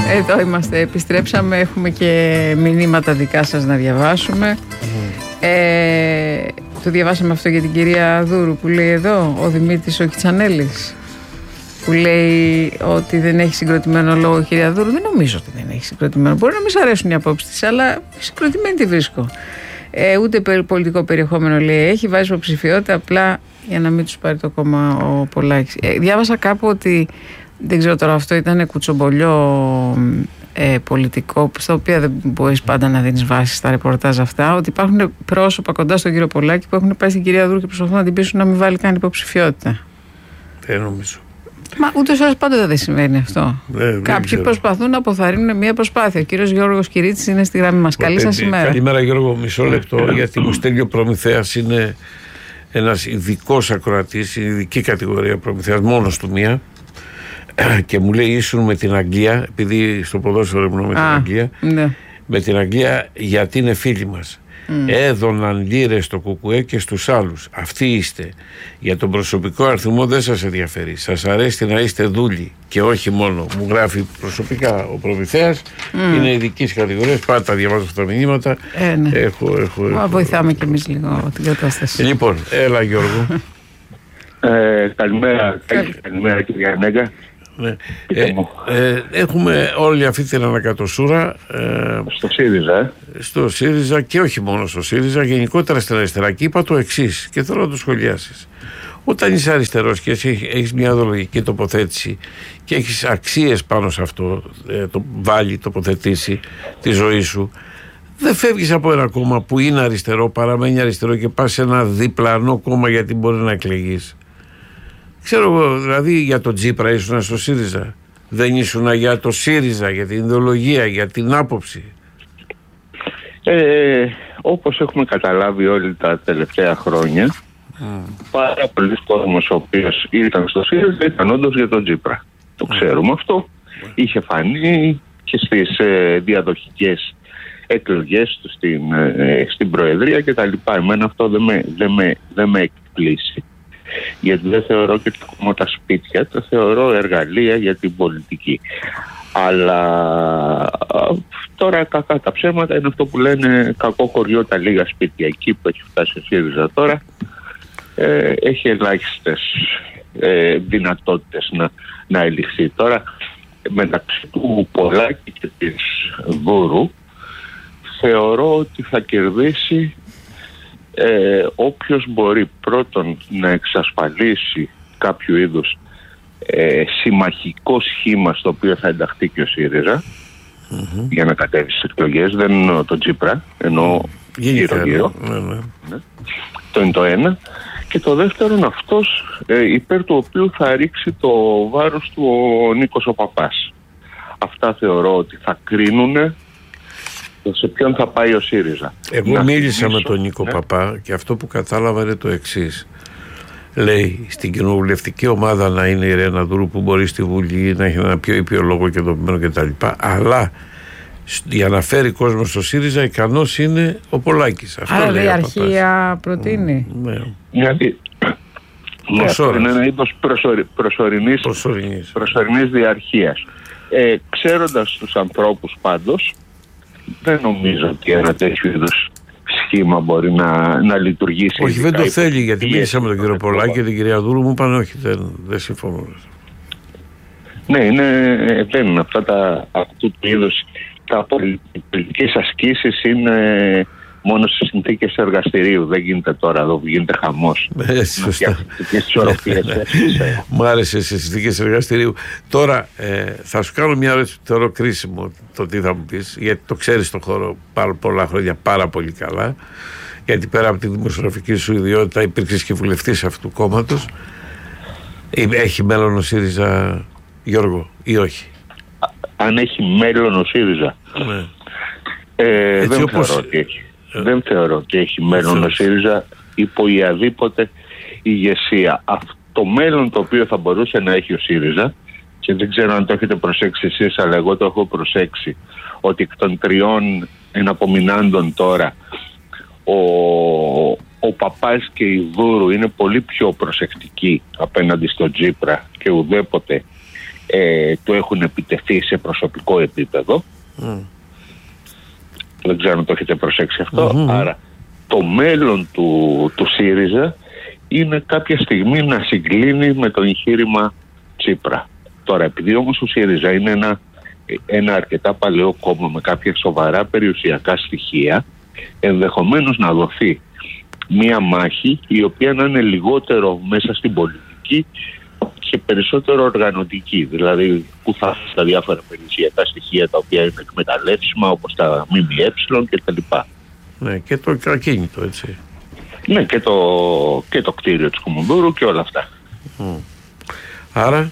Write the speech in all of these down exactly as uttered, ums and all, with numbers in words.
Εδώ είμαστε, επιστρέψαμε, έχουμε και μηνύματα δικά σας να διαβάσουμε. Mm. Ε, το διαβάσαμε αυτό για την κυρία Δούρου που λέει εδώ, ο Δημήτρης ο Κιτσανέλης, που λέει ότι δεν έχει συγκροτημένο λόγο η κυρία Δούρου. Δεν νομίζω ότι δεν έχει συγκροτημένο. Μπορεί να μην σ' αρέσουν οι απόψεις της, αλλά συγκροτημένη τη βρίσκω. Ε, ούτε πολιτικό περιεχόμενο λέει έχει, βάζει υποψηφιότητα απλά για να μην τους πάρει το κόμμα ο Πολάκης. Ε, διάβασα κάπου ότι, δεν ξέρω τώρα, αυτό ήταν κουτσομπολιό ε, πολιτικό, στα οποία δεν μπορείς πάντα να δίνεις βάση στα ρεπορτάζ αυτά, ότι υπάρχουν πρόσωπα κοντά στον κύριο Πολάκη που έχουν πάει στην κυρία Δούρου και προσπαθούν να την πείσουν να μην βάλει καν υποψηφιότητα. Δεν νομίζω. Μα ούτως ή άλλως πάντοτε δεν συμβαίνει αυτό. Ε, Κάποιοι προσπαθούν να αποθαρρύνουν μια προσπάθεια. Ο κύριος Γιώργος Κυρίτσης είναι στη γραμμή μας. Καλή σας ημέρα. Καλημέρα Γιώργο, μισό λεπτό, γιατί μου στέλνει ο Προμηθέας, είναι ένας ειδικός ακροατής, είναι ειδική κατηγορία Προμηθέας, μόνος του μία, και μου λέει ήσουν με την Αγγλία, επειδή στο ποδόσφαιρο ήμουν με την Α, Αγγλία, ναι. με την Αγγλία γιατί είναι φίλοι μας. Mm. Έδωναν λίρες στο Κουκουέ και στους άλλους. Αυτοί είστε. Για τον προσωπικό αριθμό δεν σας ενδιαφέρει. Σας αρέσει να είστε δούλοι και όχι μόνο. Μου γράφει προσωπικά ο Προμηθέας. Mm. Είναι ειδικής κατηγορίας. Πάντα διαβάζω αυτά τα μηνύματα. Ε, ναι. έχω, έχω, έχω... Βοηθάμε κι εμείς λίγο την κατάσταση. Λοιπόν, έλα Γιώργο. ε, καλημέρα, καλημέρα κυρία Νέγκα. Ναι. Ε, ε, έχουμε όλη αυτή την ανακατοσούρα ε, στο ΣΥΡΙΖΑ ε. στο ΣΥΡΙΖΑ και όχι μόνο στο ΣΥΡΙΖΑ, γενικότερα στην αριστερά. Και είπα το εξής και θέλω να το σχολιάσεις. Όταν είσαι αριστερός και εσύ έχεις μια ιδεολογική τοποθέτηση και έχεις αξίες πάνω σε αυτό, ε, το βάλει, τοποθετήσει τη ζωή σου, δεν φεύγεις από ένα κόμμα που είναι αριστερό, παραμένει αριστερό και πας σε ένα διπλανό κόμμα γιατί μπορεί να εκλεγείς. Ξέρω εγώ, δηλαδή για τον Τσίπρα ήσουν στο ΣΥΡΙΖΑ. Δεν ήσουν για το ΣΥΡΙΖΑ, για την ιδεολογία, για την άποψη. Ε, όπως έχουμε καταλάβει όλοι τα τελευταία χρόνια, mm. πάρα πολλοί κόσμος ο οποίος ήταν στο ΣΥΡΙΖΑ ήταν όντως για τον Τσίπρα. Το ξέρουμε mm. αυτό. Mm. Είχε φανεί και στις ε, διαδοχικές εκλογές του στην, ε, στην Προεδρία κτλ. Εμένα αυτό δεν με, δεν με, δεν με εκπλήσει. Γιατί δεν θεωρώ και τα κόμματα σπίτια, τα θεωρώ εργαλεία για την πολιτική. Αλλά τώρα κακά τα ψέματα είναι αυτό που λένε κακό χωριό τα λίγα σπίτια. Εκεί που έχει φτάσει ο ΣΥΡΙΖΑ τώρα ε, έχει ελάχιστες ε, δυνατότητες να, να ελιχθεί. Τώρα μεταξύ του Πολάκη και της Δούρου θεωρώ ότι θα κερδίσει Ε, όποιος μπορεί πρώτον να εξασφαλίσει κάποιο είδους ε, συμμαχικό σχήμα στο οποίο θα ενταχθεί και ο ΣΥΡΙΖΑ mm-hmm. για να κατέβει στις εκλογές, δεν εννοώ τον Τσίπρα, εννοώ γύρω γύρω. Mm-hmm. Ναι. Το είναι το ένα. Και το δεύτερο είναι αυτός ε, υπέρ του οποίου θα ρίξει το βάρος του ο Νίκος ο Παπάς. Αυτά θεωρώ ότι θα κρίνουν σε ποιον θα πάει ο ΣΥΡΙΖΑ. Εγώ να μίλησα θυμίσω, με τον Νίκο ναι. Παπά και αυτό που κατάλαβα είναι το εξής. Λέει στην κοινοβουλευτική ομάδα να είναι η Ρένα Δούρου που μπορεί στη Βουλή να έχει ένα πιο ήπιο λόγο και δομημένο κτλ. Αλλά για να φέρει κόσμο στο ΣΥΡΙΖΑ ικανός είναι ο Πολάκης. Άρα η αρχεία προτείνει. Mm, ναι. Γιατί ναι, είναι ένα είδος προσωρι, προσωρινής, προσωρινής. προσωρινής διαρχίας. Ε, ξέροντας τους ανθρώπους πάντως, δεν νομίζω ότι ένα τέτοιο είδους σχήμα μπορεί να, να λειτουργήσει. Όχι, δεν το θέλει, γιατί μίλησα με τον κύριο Πολάκη και την κυρία Δούρου, μου είπαν όχι, δεν, δεν συμφωνώ. Ναι, είναι, δεν είναι αυτά τα αυτού του είδους τα πολιτικές ασκήσεις είναι μόνο σε συνθήκες εργαστηρίου. Δεν γίνεται τώρα εδώ που γίνεται χαμός. Ε, σωστά. Μου άρεσε σε συνθήκες εργαστηρίου. Τώρα ε, θα σου κάνω μια ερώτηση που θεωρώ κρίσιμο το τι θα μου πεις, γιατί το ξέρεις τον χώρο πάρα πολλά χρόνια πάρα πολύ καλά. Γιατί πέρα από τη δημοσιογραφική σου ιδιότητα υπήρξες και βουλευτής αυτού του κόμματος. Έχει μέλλον ο ΣΥΡΙΖΑ, Γιώργο, ή όχι? Αν έχει μέλλον ο ΣΥΡΙΖΑ. Ναι. Ε, δεν, όπως... θεωρώ ότι έχει. Ε, δεν θεωρώ ότι έχει μέλλον ο ΣΥΡΙΖΑ υπό οποιαδήποτε ηγεσία. Αυτό το μέλλον το οποίο θα μπορούσε να έχει ο ΣΥΡΙΖΑ, και δεν ξέρω αν το έχετε προσέξει εσείς, αλλά εγώ το έχω προσέξει, ότι εκ των τριών εναπομεινάντων τώρα ο, ο Παπάς και η Δούρου είναι πολύ πιο προσεκτικοί απέναντι στον Τσίπρα και ουδέποτε ε, του έχουν επιτεθεί σε προσωπικό επίπεδο. Mm. Δεν ξέρω αν το έχετε προσέξει αυτό. Mm-hmm. Άρα το μέλλον του, του ΣΥΡΙΖΑ είναι κάποια στιγμή να συγκλίνει με το εγχείρημα Τσίπρα. Τώρα, επειδή όμως ο ΣΥΡΙΖΑ είναι ένα, ένα αρκετά παλαιό κόμμα με κάποια σοβαρά περιουσιακά στοιχεία, ενδεχομένως να δοθεί μία μάχη η οποία να είναι λιγότερο μέσα στην πολιτική και περισσότερο οργανωτική. Δηλαδή, που θα έχει τα διάφορα περιουσιακά στοιχεία τα οποία είναι εκμεταλλεύσιμα, όπως τα ΜΜΕ κτλ. Ναι, και το ακίνητο, έτσι. Ναι, και το, και το κτίριο της Κουμουνδούρου και όλα αυτά. Mm. Άρα...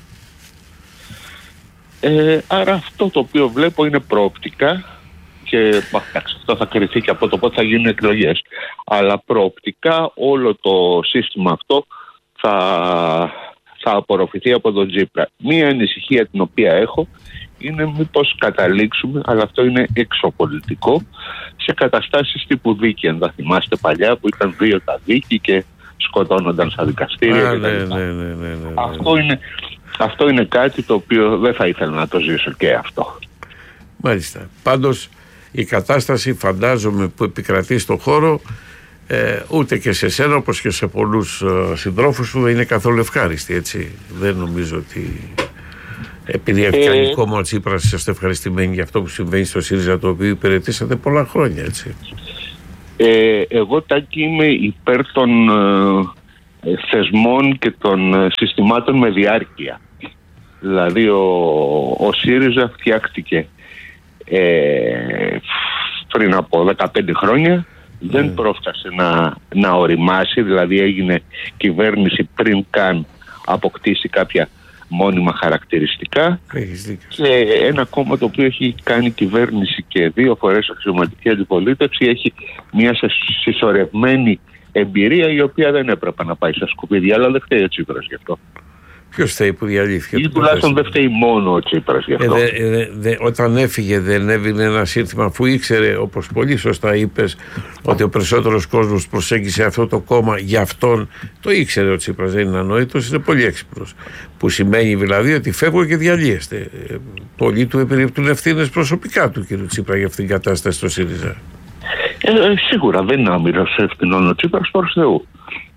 Ε, άρα αυτό το οποίο βλέπω είναι προοπτικά και εντάξει, αυτό θα κριθεί και από το πότε θα γίνουν εκλογές. Αλλά προοπτικά όλο το σύστημα αυτό θα, θα απορροφηθεί από τον Τσίπρα. Μία ανησυχία την οποία έχω είναι μήπως καταλήξουμε, αλλά αυτό είναι εξωπολιτικό, σε καταστάσεις τύπου δίκη. Αν θα θυμάστε παλιά που ήταν δύο τα δίκη και σκοτώνονταν στα δικαστήρια. Α, ναι, ναι, ναι, ναι, ναι, ναι. Αυτό είναι... Αυτό είναι κάτι το οποίο δεν θα ήθελα να το ζήσω και αυτό. Μάλιστα. Πάντως η κατάσταση, φαντάζομαι, που επικρατεί στον χώρο, ε, ούτε και σε σένα όπως και σε πολλούς ε, συντρόφους σου δεν είναι καθόλου ευχάριστη, έτσι. Δεν νομίζω ότι επειδή έχει κάνει ε, κόμμα ο Τσίπρας είσαστε ευχαριστημένοι για αυτό που συμβαίνει στο ΣΥΡΙΖΑ, το οποίο υπηρετήσατε πολλά χρόνια, έτσι. Ε, εγώ, Τάκη, είμαι υπέρ των ε, θεσμών και των συστημάτων με διάρκεια. Δηλαδή ο, ο ΣΥΡΙΖΑ φτιάχτηκε ε, πριν από δεκαπέντε χρόνια, mm. δεν πρόφτασε να, να οριμάσει, δηλαδή έγινε κυβέρνηση πριν καν αποκτήσει κάποια μόνιμα χαρακτηριστικά και ένα κόμμα το οποίο έχει κάνει κυβέρνηση και δύο φορές αξιωματική αντιπολίτευση έχει μια συσσωρευμένη εμπειρία η οποία δεν έπρεπε να πάει στα σκουπίδια, αλλά δεν φταίει ο Τσίπρας γι' αυτό. Ποιος φταίει που διαλύθηκε? Ή τουλάχιστον δεν φταίει μόνο ο Τσίπρας γι' αυτό. Ε, δε, δε, δε, όταν έφυγε δεν έβγαινε ένα σύνθημα, αφού ήξερε, όπως πολύ σωστά είπες, ότι ο περισσότερος κόσμος προσέγγισε αυτό το κόμμα για αυτόν. Το ήξερε ο Τσίπρας, δεν είναι ανόητος, είναι πολύ έξυπνος. Που σημαίνει δηλαδή ότι φεύγω και διαλύεστε. Πολλοί του επιρρύπτουν ευθύνες προσωπικά του κ. Τσίπρα για αυτήν την κατάσταση στο ΣΥΡΙΖΑ. Ε, σίγουρα δεν είναι άμυρος ευθυνών ο Τσίπρας, προς Θεού.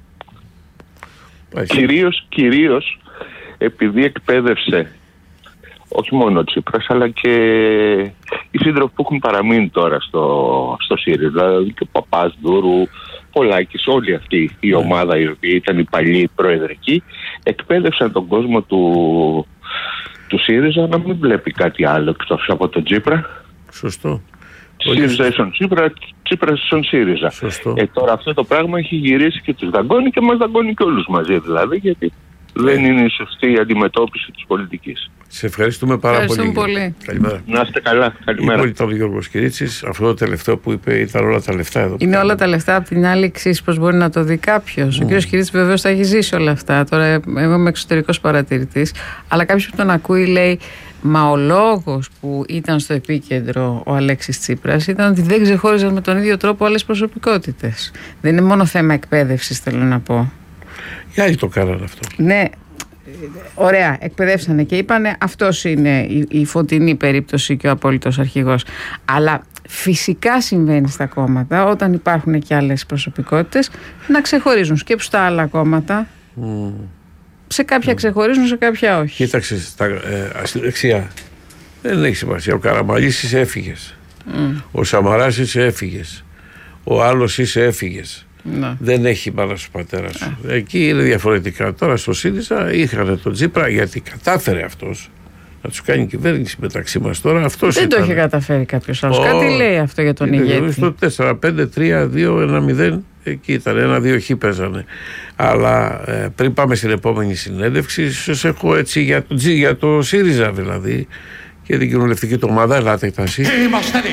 Κυρίως, κυρίως επειδή εκπαίδευσε όχι μόνο ο Τσίπρας αλλά και οι σύντροφοι που έχουν παραμείνει τώρα στο, στο ΣΥΡΙΖΑ, δηλαδή και ο Παπάς, Δούρου, Πολάκης, όλη αυτή η ομάδα η οποία ήταν η παλιή προεδρική, εκπαίδευσαν τον κόσμο του, του ΣΥΡΙΖΑ να μην βλέπει κάτι άλλο εκτός από τον Τσίπρα. Σωστό. ΣΥΡΙΖΑ ίσον Τσίπρα, Τσίπρα ίσον ΣΥΡΙΖΑ. Ε, τώρα αυτό το πράγμα έχει γυρίσει και τους δαγκώνει και μας δαγκώνει και όλους μαζί δηλαδή, γιατί δεν είναι η σωστή αντιμετώπιση της πολιτικής. Σε ευχαριστούμε πάρα ευχαριστούμε πολύ. πολύ. Καλημέρα. Να είστε καλά. Καλημέρα. Ήταν ο Γιώργος Κυρίτσης. Αυτό το τελευταίο που είπε ήταν όλα τα λεφτά εδώ. Είναι όλα τα λεφτά. Απ' την άλλη, εξής πώς μπορεί να το δει κάποιος. Mm. Ο κύριος Κυρίτσης βεβαίως τα έχει ζήσει όλα αυτά. Τώρα, εγώ είμαι εξωτερικός παρατηρητής. Αλλά κάποιος που τον ακούει λέει, μα ο λόγος που ήταν στο επίκεντρο ο Αλέξης Τσίπρας ήταν ότι δεν ξεχώριζαν με τον ίδιο τρόπο άλλες προσωπικότητες. Δεν είναι μόνο θέμα εκπαίδευσης, θέλω να πω. Οι άλλοι το κάνανε αυτό. Ναι, ωραία, εκπαιδεύσανε και είπανε αυτός είναι η, η φωτεινή περίπτωση και ο απόλυτος αρχηγός. Αλλά φυσικά συμβαίνει στα κόμματα όταν υπάρχουν και άλλες προσωπικότητες να ξεχωρίζουν. Σκέψου τα άλλα κόμματα. Mm. Σε κάποια mm. ξεχωρίζουν, σε κάποια όχι. Κοίταξε, στα, ε, στη δεξιά δεν έχει σημασία. Ο Καραμανλής είσαι έφυγες. Mm. Ο Σαμαράς είσαι έφυγες. Ο άλλος είσαι έφυγες. Να. Δεν έχει μάνα σου πατέρα σου. Α. Εκεί είναι διαφορετικά. Τώρα στο ΣΥΡΙΖΑ είχαν τον Τσίπρα γιατί κατάφερε αυτός να τους κάνει κυβέρνηση μεταξύ μας. Τώρα αυτός δεν ήταν. Το είχε καταφέρει κάποιος άλλος. Oh. Κάτι λέει αυτό για τον ηγέτη. Στο τέσσερα πέντε τρία δύο ένα μηδέν εκεί ήταν. ένα δύο χ παίζανε. Αλλά ε, πριν πάμε στην επόμενη συνέντευξη, σας έχω έτσι για το, για το ΣΥΡΙΖΑ δηλαδή και την κοινοβουλευτική του ομάδα. Ελάτε, Τάση.